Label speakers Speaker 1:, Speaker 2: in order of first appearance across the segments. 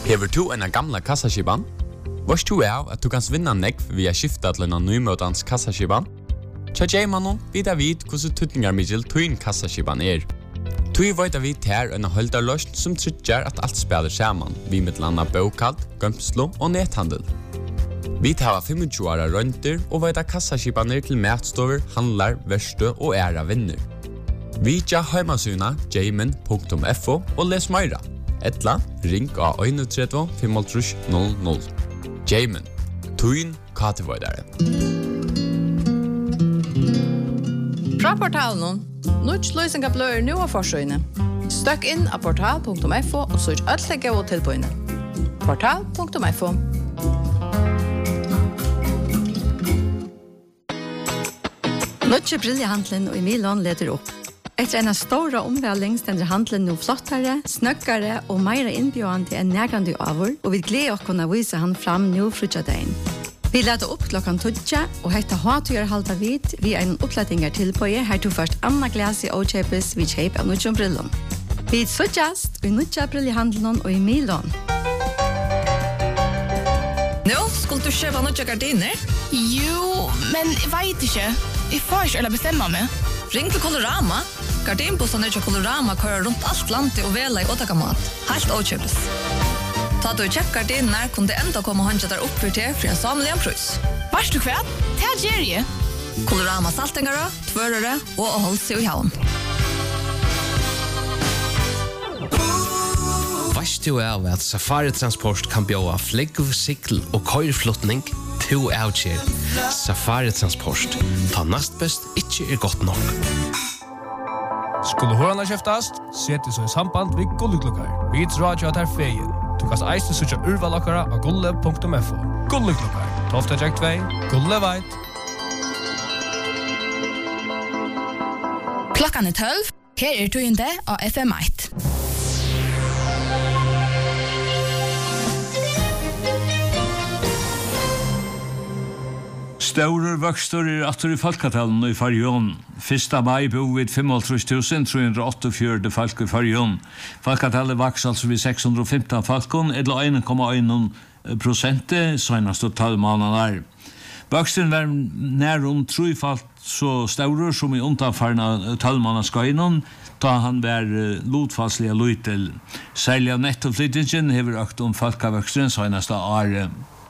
Speaker 1: Hever du en gamla kassaskiban? Vars du at du kan vinna nekv via skifta til en nymøtans kassaskiban? Tja Jaymanon vidar vid hvordan tutningarmiddel tuin kassaskiban Tui veit vi ter en holdarløst som tryggjar at alt spelar saman, vi mittlanda bokald, gømslo og nethandel. Vi tar 25 åra rønter og veit kassaskibaner til matstover, handlar, verste og æra vinner. Vi tja heimasuna jayman.fo og les meira. Etla, ring av 31 55 00. Jayman, tuin katevoidare.
Speaker 2: Fra portalen, Nuts løysinga blør nu av forsøyne. Støkk inn av portal.fo og søk alle gode tilbøyne. Portal.fo.
Speaker 3: Nuts briljehandlen og i Milan leder opp. Etter en stora omvæling stender handlen nå flottere, snøkkere og mer innbjørende enn nærgrande avur, og vi gleder oss kunne vise han fram nå frutjadein. Vi leder opp klokkan 12, og hette hatøyer halda vid vi en opplettinger tilbøye her to først Anna Glas i Åkjøpes vi kjøp av Nutsjon Brillon. Vi suttjast i Nutsja Briljehandlen og i Milan.
Speaker 4: Nå, skulle du kjøpe Nutsja gardiner?
Speaker 5: Jo, men jeg vet ikke. Jeg får ikke eller bestemme meg.
Speaker 4: Ring til Colorama. Gardinbossene til Colorama kører rundt alt landet og vela i åtakamat. Helt Åkjøpes. Ta du kjøpt gardiner, kunne det enda komme håndja der opp for til en samlig en prøys.
Speaker 5: Varst du kvært? Det er Jerry.
Speaker 4: Colorama saltingere, tvørere og å holde seg i havn.
Speaker 6: Varst du av at Safari Transport kan bjøre flegg, sikkel og køyreflotning til avkjør. Safari Transport. Ta nast best, ikke godt nok.
Speaker 7: Skulle hørene kjøftast, sett så i samband ved Gulleklukkar. Vi tror at her feien. Du kan eiste søtja urvalakkara av gulle.fo. Gulleklukkar. Tofta Jack 2. Gulle veit.
Speaker 5: Klokkan 12. Her tøyende av FM1.
Speaker 8: Staurer vøkstor atter i folketalen i Farjon. 1. mai bo vi 35.348 folk i Farjon. Folketallet vaks altså vi 615 falkon, eller 1,1% senast og 12 måneder. Vøksten var nær 3 falt så staurer som i undanfarna 12 måneder skøynon, da han var lodfalslige lytel. Særlig av nettoflytingen hever økt folkevøksten senast av året.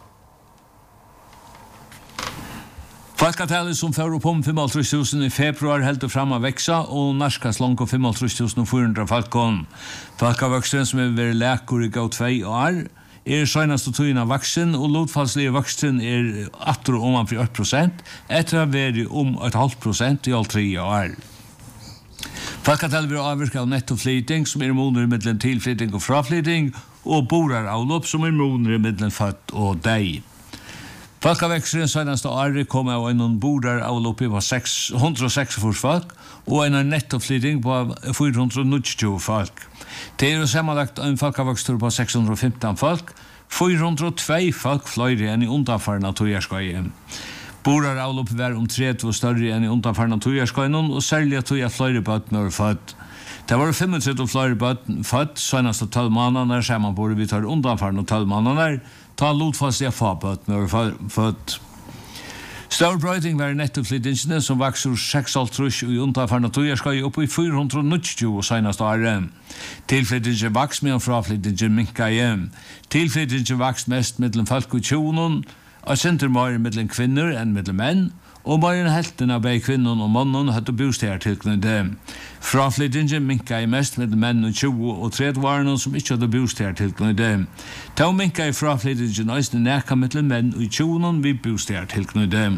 Speaker 8: Folketallet som fører opp om 55.000 i februar heldur fram av veksa og narskas langt og 55.400 falkon. Folkevøksten som er vært lekur i gau 2 år senast og tøyna vaksen og lodfallslige vaksen atter og oman for 8%, etter å være 0,5% i all 3 år. Folketallet vil avvirka av nettoflyting som måneder middelen tilflyting og fraflyting og boraraulopp som måneder middelen født og deg. Folkeveksten senast året kom av en bordaravlopp på 106 folk og en nettoflyting på 420 folk. Det sammenlagt en folkevekster på 615 folk, 402 folk fløyre enn i undanfarna tøyerskøyen. Bordaravlopp var 30 større enn i undanfarna tøyerskøyen, og særlig at tøyer fløyre bøtten var født. Det var 35 fløyre bøtten født, senast 12 måneder, sammenbord vi tar undanfarna 12 måneder, ta lodfastige fabøt med å født. Størbrøyting var nettoflytingene som vakser 6,5 i undanfarna tøyerskøy oppe i 490 senast året. Tilflytingen vaks med en fraflytingen minka hjem. Tilflytingen vaks mest mellom folk og tjonen, og senter mer mellom kvinner enn mellom menn, og mer enn helten av begge kvinnen og mannen hadde bosteder tilknyttet. Fraflytingen minka i mest mellom menn og 20 og 30 varene som ikke hadde bosteder tilknyttet. Ta minka i fraflytingen øyne nækka mellom menn og 20 vi bosteder tilknyttet.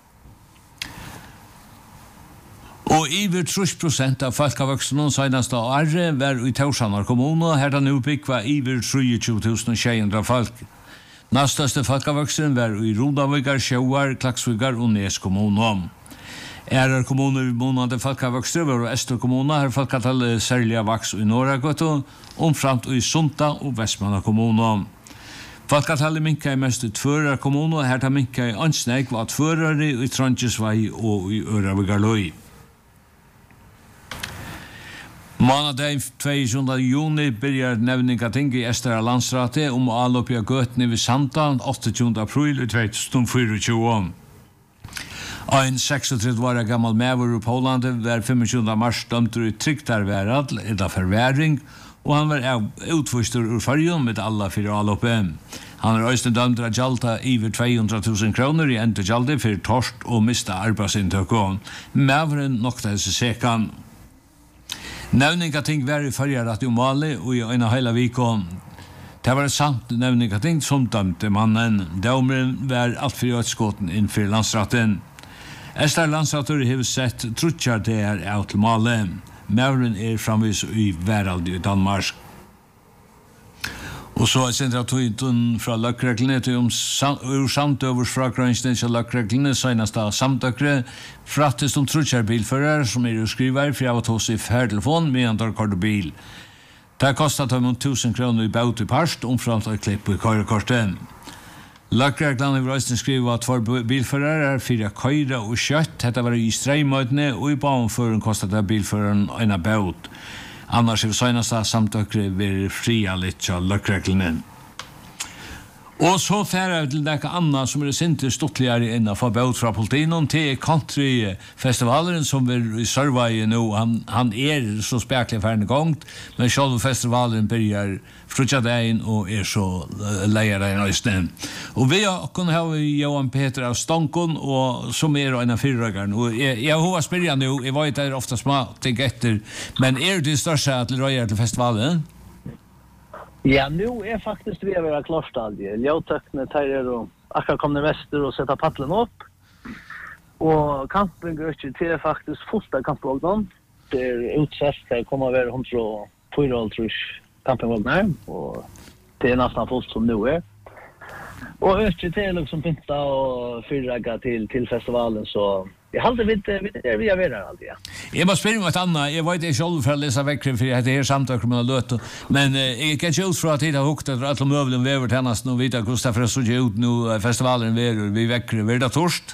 Speaker 8: Og iver 30% av folkevoksen senast av året var i Torsanar kommune, her da nå bygg var iver 23.600 folk. Nasteste folkevoksen var i Rodavigar, Sjauar, Klaksvigar og Nes kommune. Ærer kommuner i månede folkevokster var Ester kommune, her folketallet særlig vaks i Norragøto, omframt i Sunta og Vestmanna kommune. Folketallet minka i mest i Tvørar kommune, her da minka i Ansnæg var Tvørare i Trondjesvei og i Øravigarløy. Månaden 22. juni börjar nämninga ting i Estra landsrate om allop i gøtene vid Sandan 28. april 2024. En 36-årig gammal mæver i Poland var 25. mars dømt i trygtarværad eller forværing, og han var utfustur ur fargen med alla fyra alloppe. Han øysten dømt av gjalta iver 200.000 kroner i ente gjaldi for torst og mista arbeidsinntøkken. Mæveren nokta seg sekan. Nevninga ting var i farger at umali og i øyna heila vikon. Det var et sant nevninga ting som dømte mannen. Dømeren var alt for utskåten innfyr landsraten. Estra landsrater har sett trutjar det av til male. Mæveren framvis i Væraldi i Danmark. Og så sendra tøyntun fra løkreglene til samtøvers fra grønnsden til løkreglene senest av samtøkre frattest trutjar bilfører som skriver for av å ta seg færtelefon med en dørkort bil. Det kostet dem 1000 kroner i baut i parst omframt av klipp i køyrekorten. Løkreglene i røysten skriver at for bilfører fyra køyre og kjøtt. Dette var i streimøtene og i baneføren kostet det bilføreren en baut. Annars er senast samtøkre vil fria litt av løkreglene. Og så færer vi til det annet som sinte stortligere innenfor baut fra politinen til countryfestivalen som i Sørvei nå. Han så spekelig ferdig gongt, men selv festivalen begynner frutja dagen og så leier i nøysten. Og vi kunne ha Johan Peter av Stonkon, og som en av fyrrøkeren. Og jeg har spyrir nå, jeg vet det ofta små ting etter, men det største at røyer til festivalen?
Speaker 9: Ja, nu faktiskt vi är klarstadie. Ljøtøkene tar og akkurat kommer vester og setter paddelen opp. Og kampen går ikke til faktisk fullt av kampvognen. Det utsett, det kommer å være 104 kampvogner, og det nesten fullt som nu Og ikke til liksom pynta og fyrregga til festivalen, så jeg halte vi er ved her alltid, ja.
Speaker 8: Jeg må spørre om et annet. Jeg vet ikke selv for å lese vekkere, for jeg heter samtøkker med løt. Men jeg kan ikke ut fra at jeg har hukket etter alle møvelen ved over tennast og vite hvordan det for å stå ut nå festivalen ved vi vekkere. Vil det torst?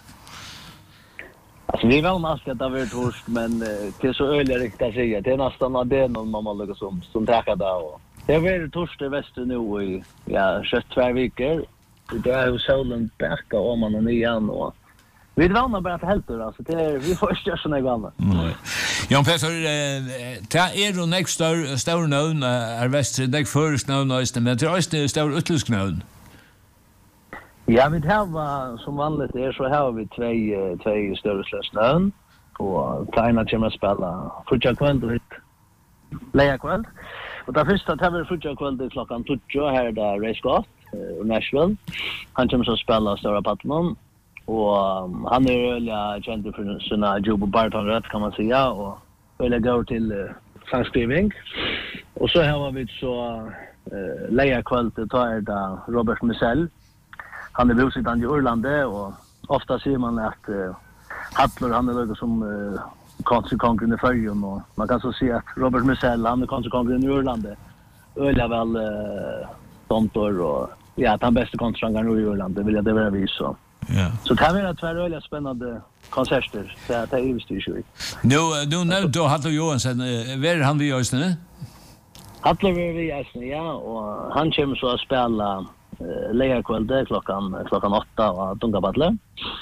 Speaker 9: Altså, vi vel maske at det er torst, men det så øyelig riktig å si. Det nesten av det noen man må lukke som trekker det. Det har vært torst i vester nå i 22 veker. Det jo solen bäcka om man och nian och vi drar bara för helt alltså det vi får inte så något annat.
Speaker 8: Jan Peter, det då next stor known väster det först known nästa men det är stor utländsk known.
Speaker 9: Ja, vi har som vanligt så har vi två större known och Tina kommer spela futja kväll och leja kväll. Och det första tar vi futja kväll klockan 2 här där Race Scott Nashville. Han kommer att spela stora paddelen och han öliga känd för sina Joe Barton rätt kan man säga och öliga går till Thanksgiving. Och så har vi så leja kväll till där Robert Missell. Han bosatt i Irland och ofta ser man att Hattler han något som konsekvensen i följen och man kan så se att Robert Missell han konsekvensen i Irland. Öliga väl Tomtor och han bästa kontrastangaren i Irland, det vill jag det vara vis så. Ja. Så det här är två väldigt spännande konserter. Det är ju styrt.
Speaker 8: Nu nämnde du Hattler Johansson, var han vid oss nu?
Speaker 9: Hattler var vid oss nu, ja, och han kommer så att spela lejarkväll klockan 8 och Dungabattler.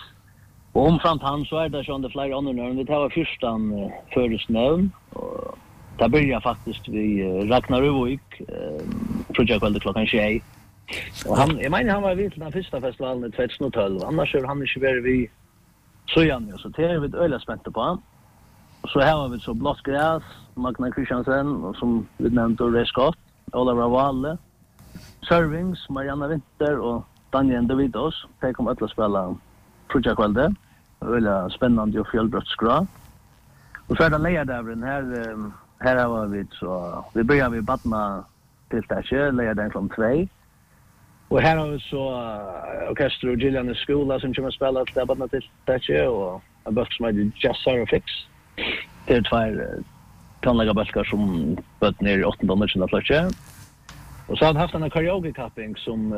Speaker 9: Och omframt han så det sån det flera andra när vi tar förstan föresnön och det börjar faktiskt vi Ragnar Uvik projektkväll klockan 6. Och jag menar han var vid den första festivalen i 2012. Annars han inte varit vid Söjan så det är vi öliga spänta på. Och så här har vi så Blått Gräs, Magna Kristiansen och som vi nämnde Ray Scott, Oliver Walle, Servings, Marianna Winter och Daniel Davidos. De kommer att spela projektkväll. Öliga spännande och fjällbrottsgra. Och så är det lejardävren här har vi så vi börjar vid Batna till Tätje, lejardävren klockan 2. Och här har vi så orkester och Gillian skola som kommer att spela till Batna till Tätje och en böck som heter Just Sarah Fix. Det är två tonläggarböckar som bött ner i 8:e och 9:e plats. Och så har vi haft en karaoke-capping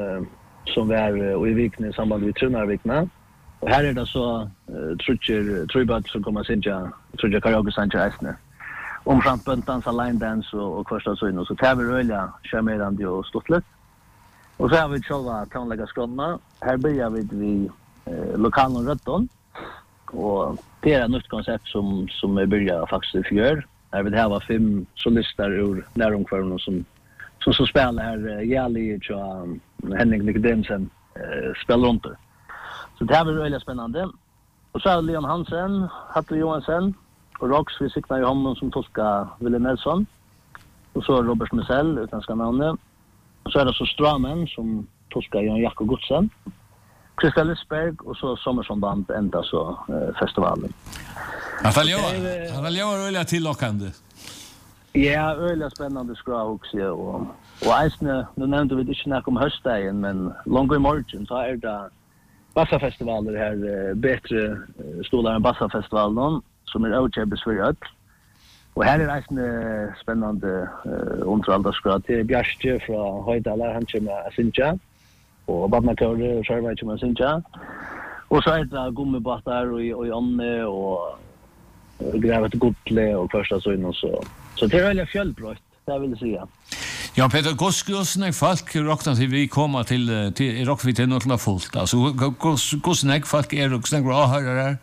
Speaker 9: som var i vikna i samband med Trunarvikna. Och här är det så trutcher som kommer att synja karaoke-sanger ästne. omframt bøntans, line dance og kvarsta søgn, så det er vi røyla charmerande og stortlet. Og så har vi själva tonlägga skrona. Här börjar vi lokalen Rötton. Och det är ett nytt koncept som vi börjar faktiskt i fjör. Här vill ha 5 solister ur näromkvarnen som så spelar här Jali och Henning Nikodemsen spelar runt. Så det här blir väldigt spännande. Och så har Leon Hansen, Hatte Johansen och Rox, vi siktar ju honom som tolkar Wille Nelson. Och så Robert Messell, utländska namnet. Och så är det så Stramen som tolkar Jan Jakob Godsen. Krista Lisberg och så Sommersson band ända så festivalen.
Speaker 8: Han lever väldigt tilllockande.
Speaker 9: Ja, väldigt spännande skrav också och äsne nu nämnde vi inte snacka om höstdagen men långt i morgon så är det Bassafestivaler här bättre stolar än Bassafestivalen som är outjebes för öll. Och här är äsne spännande underhållskrav till Bjärstje från Höjdalar han kommer att synja. Och Badmakör och Sörvaj kommer att synja. Och så är det gummibattar och i Anne och grävet godle och första så in så det är väldigt fjällbrott, det vill jag säga.
Speaker 8: Ja, Peter, hvordan folk råkna til vi kommer til råkna til noe fullt? Altså, hvordan folk hvordan avhører her?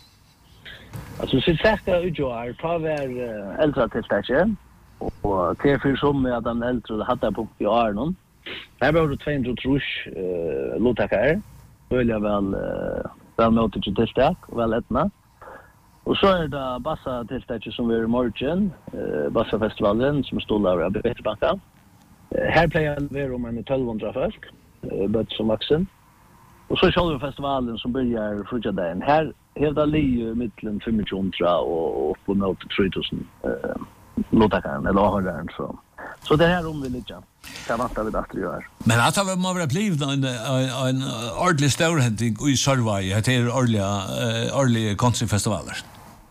Speaker 9: Altså, sitt sækka utgjør, ta vi eldre tiltakje, og til for som at de eldre hadde på i åren. Her var det 200 trus lottakker, følger vel møte til tiltak, vel etna. Og så er det Bassa-tiltaket som vi er i morgen, Bassa-festivalen, som stod av Betebanka. Her pleier vi om en 1200 folk, bøtt som vaksen. Og så er Kjolver-festivalen som begynner frutjadagen. Her er det lige mittelen 2500 og opp og mot 3000 lottakkeren, eller avhøreren. Så det er her om vi ligger. Det vant vi at vi gjør.
Speaker 8: Men at det må være blivet en ordentlig størhenting i Sørvei, at det er ordentlige countryfestivaler.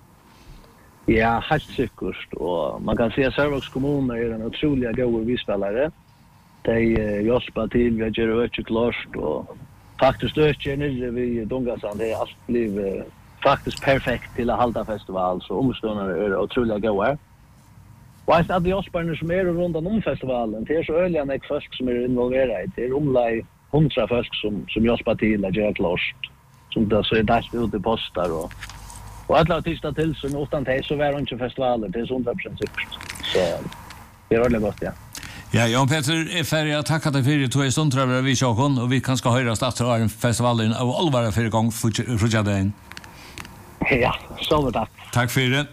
Speaker 9: Ja, helt sikkert. Og man kan se at Sørvågs kommuner er en utrolig gode visspillere. De hjelper til, vi gjør det ikke klart, og faktisk øker nere ved Dungasand. Det er alt blivet faktisk perfekt til å holde festival, så omstående er utrolig gode. Og at de hjelperne som er rundt om festivalen, det er så øyelig enn folk som er involveret. Det er omlai 100 folk som hjelper til å gjøre klart, som det så er delt ut i poster og alla tisdag till så utan det så var inte festivaler det är 100% sikkert. Så det är väldigt gott ja.
Speaker 8: Ja, Jan Peter är färdig att tacka dig för det två stundar vi såg och vi kan ska höra starta festivalen av allvara för gång för dagen.
Speaker 9: Ja, så tack.
Speaker 8: Tack för det.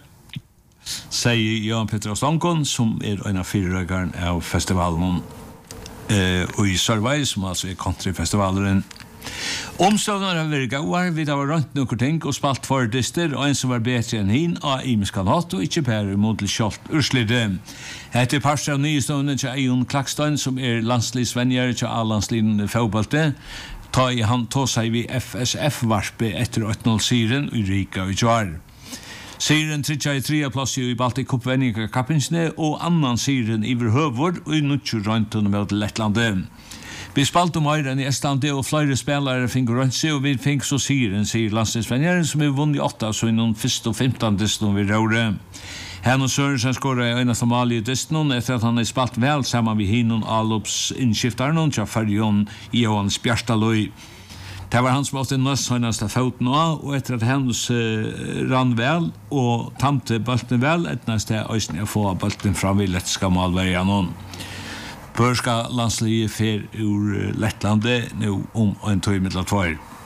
Speaker 8: Säger Jan Peter Stankon som är en av fyragarn av festivalen och i Sørvei som alltså är countryfestivalen. Omståndene har vært gauar, vi har rønt noen ting og spalt for dyster, og en som var bedre enn hin av imiska natt og ikke pære mot kjolt urslide. Etter parster av nyestående til Eion Klakstein, som er landslisvenjer til A-landslinjen fotballte, ta i han tå seg vi FSF-varpe etter 8-0-siren i Rika og Jvar. Siren tritja i 3. plass i Baltic Cup-venninga-kappinsne, og annan siren i Høvord og i Nutsjur røntene med Lettlandet. Vi spalt mer enn i Estland og flere spelare finner røntse, og vi fikk så siren, sier landstidsvenjeren, som er vunnet 8, så innom 1. og 15. distan vi rører. Hen og Sørensen skåret i eneste mal i distan, etter at han er spalt vel sammen med hinon Alops innskiftaren, til Farjon Johan Spjarstaløy. Det var han som åtte nøst høynaste foten av, og etter at hennes rann vel, og tamte bølten vel, etnast det øyne å få bølten fra villetska malverjanon. Børska landslige fer ur Lettlandet nu om en tøy middel 2.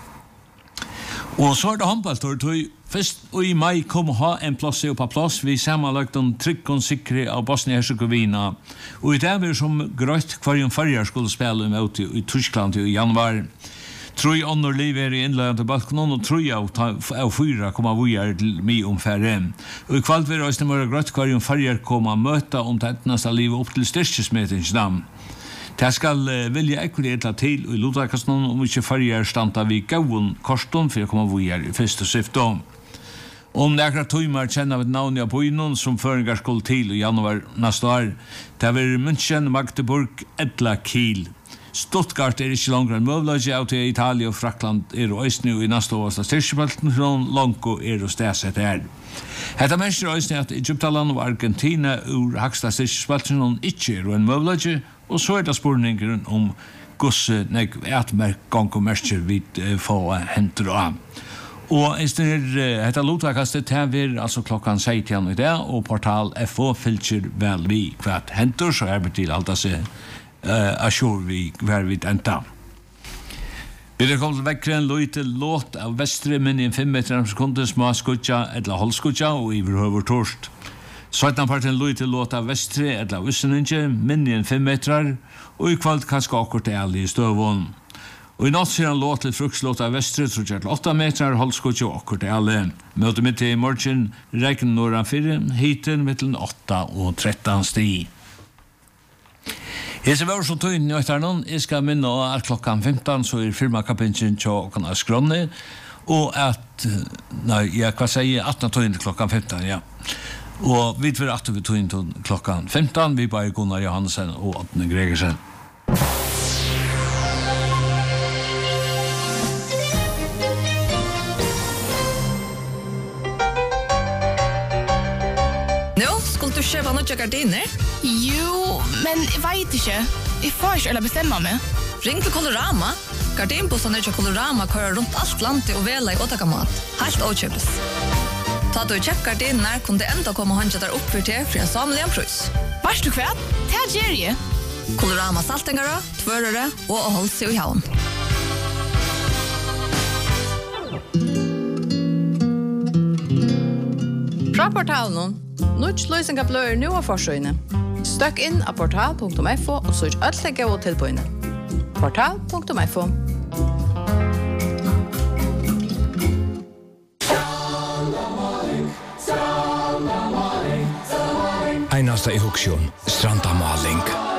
Speaker 8: Og så er det håndballtår tøy. Først og i mai kom ha en plass på plass. Vi sammenlagt om tryggån sikre av Bosnia-Herzegovina. Og i det var som grøtt hver farger skulle spille med i Tyskland i januar. Troi ånder liv i innløyende til balkonen, og troi av 4 kommer vi til mye omfærre. Og i kvalt vil Øystein Møre Grøtt hver farger komme møte om det etneste livet opp til styrkesmetingsnam. Det skal vilja ekkert etla til i Lodakasnon om ikke farger standa vi gavun korston for å komme vi i første syfte. Om nekra tøymar kjenner vi navn av bøynon som føringar skulle til i januar neste år. Det var München, Magdeburg, Edla Kiel. Stuttgart ikke langere enn møvlage, og til Italia og Frakland og Østny og i neste årets styrkjepalten, Lonko og stedsett her. Hetta mennesker Østny at Egyptaland og Argentina ur haksta styrkjepalten ikke en møvlage, og så det spurningen om gosse nek etmerk gong og merker vi få henter av. Og i stedet hetta lotvakastet her altså klokkan 16 i dag, og portal FO fylkjer vel vi kvart henter, så er vi til alt å se assur vi hver vi enda. Vi er kommet vekkere en løyte låt av Vestre, men i 5 meter om sekunder små skutja eller holdskutja og iverhøver torst. 17 parten løyte låt av Vestre eller Visseninge, men i 5 meter, og i kvalt kanskje akkurat er alle i støvån. Og i natt sier han låt til frukslåt av Vestre, tror jeg til 8 meter, holdskutja og akkurat er alle. Møte mitt i morgen, reiken Norran 4, hiten mittelen 8 og 13 sti. Hese var som tog inn i Øytarnon, jeg skal minne at klokkan 15 så firmakapinjen til åkene av Skrånne, og at, hva sier 18 tog inn til klokkan 15, ja. Og vi vil at vi tog inn til klokkan 15, vi bare Gunnar Johansen og Åtne Gregersen.
Speaker 4: Nå, skulle du kjøpe noen gardiner?
Speaker 5: Jo, men jeg vet ikke. Jeg får ikke eller bestemme meg.
Speaker 4: Ring til Colorama. Gardinbossene til Colorama kører rundt alt landet og vela i åtakamat. Helt åkjøpes. Ta du kjøpt gardiner, kunne det enda komme håndja der opp for til en samlig en prøys.
Speaker 5: Varst du kvært? Det er Jerry.
Speaker 4: Colorama saltingere, tvørere og å holde seg i havn.
Speaker 2: Fra portalen, Nuts løysinga blør nu av forsøyne. Støkk inn av portal.fo og søk alle gode tilbøyene. Portal.fo.
Speaker 10: Einasta i Huksjon, Strandamaling.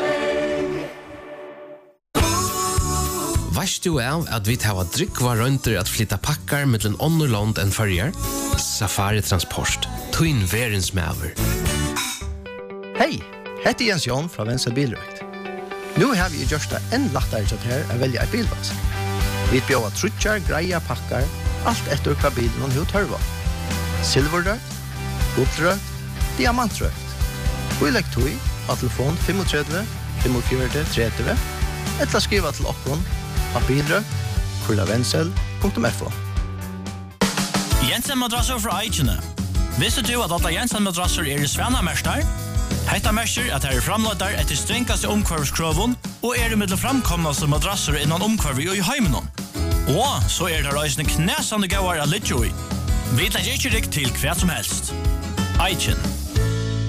Speaker 6: Veist du av at vi tar drikva rønter at flytta pakkar mellom ånderland enn førjar? Safari Transport, Twin Verens Maver.
Speaker 11: Hei, hette Jens Jon fra Venstre Bilrøkt. Nå har vi gjort det enn lettere til her å velge en bilvask. Vi bjør trutjar, greia pakkar, alt etter hva bilen og hva tørva. Silverrøkt, guldrøkt, diamantrøkt. Vi legger tog av telefon 35 45 30 eller skriva til oppgånd av bilrøkt@vensel.fo.
Speaker 12: Jensen madrasser fra Eichene. Visste du at alle Jensen madrasser i Svennamester? Hetta merker at her framløyder etter strengaste omkvarvskroven og i middel framkomnaste madrasser innan omkvarvi og i heimenon. Og så det reisende knæsande gauar av Lidjoi. Vi legger ikke rikt til hva som helst. Eichen.